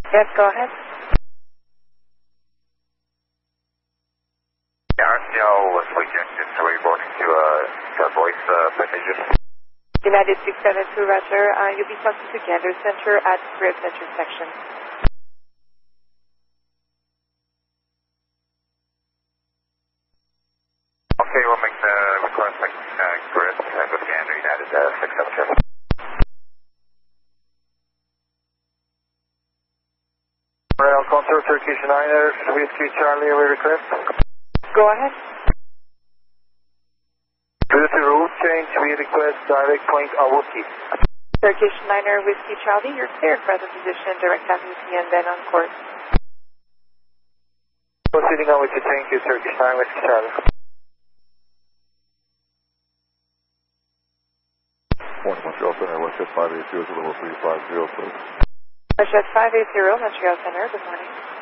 Yes, go ahead. RCL was Junction, so we're reporting to voice messages. United 672, Roger. You'll be talking to Gander Center at Scripps intersection. Okay, we'll make the request like Scripps with Gander, United 672. Rail Contour Turkish Niner, Whiskey Charlie, we request. Go ahead. Due to route change, we request direct point Awoki. Turkish Niner, Whiskey Charlie, you're clear. Present position, direct WC and then on course. Proceeding on with the thank you, Turkish Niner, Whiskey Charlie. 1 Montreal Center, Westjet 580 is a level 350, please. Westjet 580, Montreal Center, good morning.